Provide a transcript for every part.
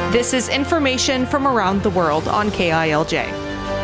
This is information from around the world on KILJ.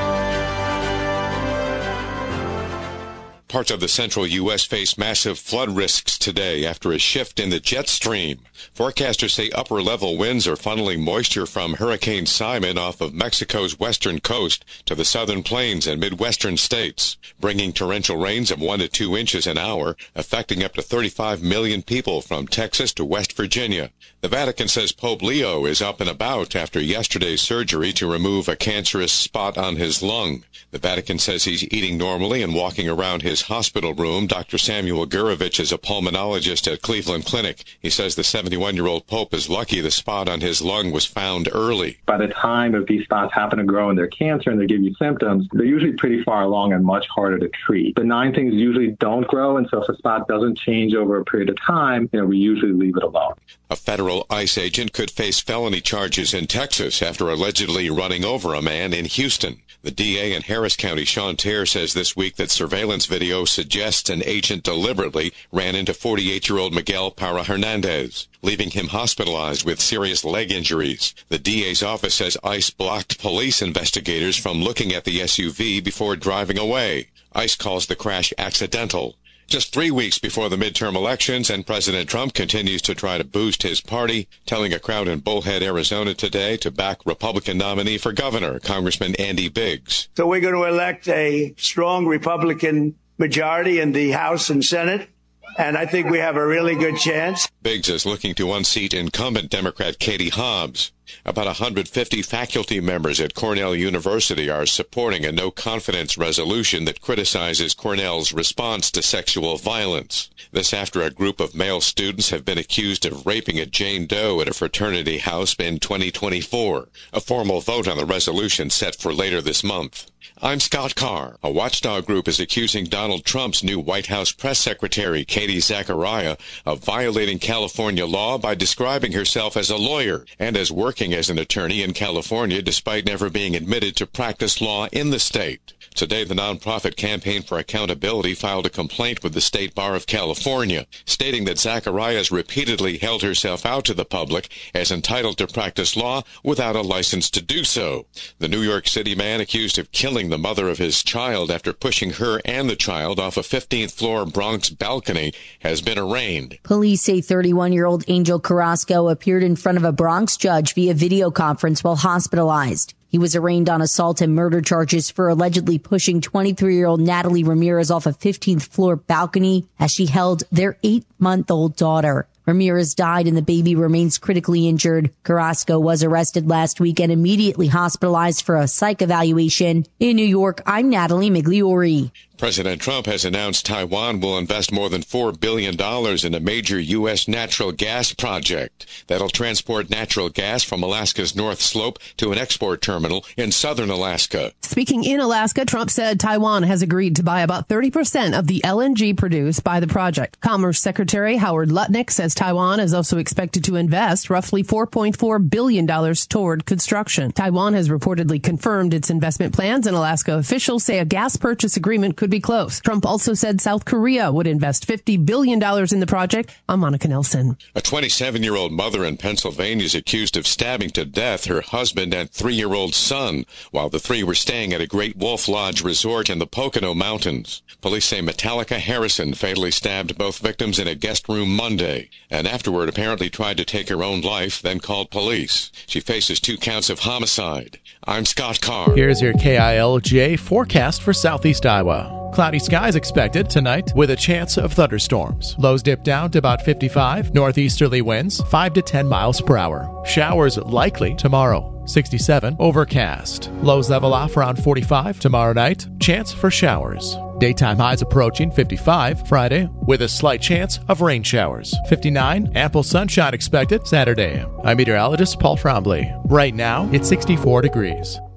Parts of the central U.S. face massive flood risks today after a shift in the jet stream. Forecasters say upper-level winds are funneling moisture from Hurricane Simon off of Mexico's western coast to the southern plains and midwestern states, bringing torrential rains of 1 to 2 inches an hour, affecting up to 35 million people from Texas to West Virginia. The Vatican says Pope Leo is up and about after yesterday's surgery to remove a cancerous spot on his lung. The Vatican says he's eating normally and walking around his hospital room. Dr. Samuel Gurevich is a pulmonologist at Cleveland Clinic. He says the 71-year-old Pope is lucky the spot on his lung was found early. By the time if these spots happen to grow in their cancer and they give you symptoms, they're usually pretty far along and much harder to treat. Benign things usually don't grow, and so if a spot doesn't change over a period of time, we usually leave it alone. A federal ICE agent could face felony charges in Texas after allegedly running over a man in Houston. The DA in Harris County, Sean Terr, says this week that surveillance video suggests an agent deliberately ran into 48-year-old Miguel Parra Hernandez, leaving him hospitalized with serious leg injuries. The DA's office says ICE blocked police investigators from looking at the SUV before driving away. ICE calls the crash accidental. Just 3 weeks before the midterm elections, and President Trump continues to try to boost his party, telling a crowd in Bullhead, Arizona today to back Republican nominee for governor, Congressman Andy Biggs. So we're going to elect a strong Republican majority in the House and Senate, and I think we have a really good chance. Biggs is looking to unseat incumbent Democrat Katie Hobbs. About 150 faculty members at Cornell University are supporting a no-confidence resolution that criticizes Cornell's response to sexual violence. This after a group of male students have been accused of raping a Jane Doe at a fraternity house in 2024. A formal vote on the resolution set for later this month. I'm Scott Carr. A watchdog group is accusing Donald Trump's new White House press secretary, Katie Zachariah, of violating California law by describing herself as a lawyer and as working as an attorney in California despite never being admitted to practice law in the state. Today, the nonprofit Campaign for Accountability filed a complaint with the State Bar of California, stating that Zachariah has repeatedly held herself out to the public as entitled to practice law without a license to do so. The New York City man accused of killing the mother of his child after pushing her and the child off a 15th-floor Bronx balcony has been arraigned. Police say 31-year-old Angel Carrasco appeared in front of a Bronx judge via video conference while hospitalized. He was arraigned on assault and murder charges for allegedly pushing 23-year-old Natalie Ramirez off a 15th-floor balcony as she held their 8-month-old daughter. Ramirez died and the baby remains critically injured. Carrasco was arrested last week and immediately hospitalized for a psych evaluation. In New York, I'm Natalie Migliori. President Trump has announced Taiwan will invest more than $4 billion in a major U.S. natural gas project that'll transport natural gas from Alaska's North Slope to an export terminal in southern Alaska. Speaking in Alaska, Trump said Taiwan has agreed to buy about 30% of the LNG produced by the project. Commerce Secretary Howard Lutnick says Taiwan is also expected to invest roughly $4.4 billion toward construction. Taiwan has reportedly confirmed its investment plans, and Alaska officials say a gas purchase agreement could be close. Trump also said South Korea would invest $50 billion in the project. I'm Monica Nelson. A 27-year-old mother in Pennsylvania is accused of stabbing to death her husband and 3-year-old son while the three were staying at a Great Wolf Lodge resort in the Pocono Mountains. Police say Metallica Harrison fatally stabbed both victims in a guest room Monday and afterward apparently tried to take her own life, then called police. She faces 2 counts of homicide. I'm Scott Carr. Here's your KILJ forecast for Southeast Iowa. Cloudy skies expected tonight with a chance of thunderstorms. Lows dip down to about 55. Northeasterly winds 5 to 10 miles per hour. Showers likely tomorrow. 67 overcast. Lows level off around 45 tomorrow night. Chance for showers. Daytime highs approaching 55 Friday with a slight chance of rain showers. 59 ample sunshine expected Saturday. I'm meteorologist Paul Trombley. Right now it's 64 degrees.